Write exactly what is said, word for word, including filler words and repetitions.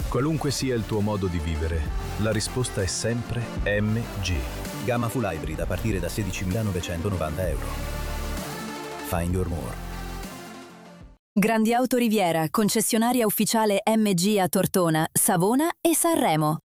Qualunque sia il tuo modo di vivere, la risposta è sempre M G. Gamma full hybrid a partire da sedicimilanovecentonovanta euro. Find your more. Grandi Auto Riviera, concessionaria ufficiale M G a Tortona, Savona e Sanremo.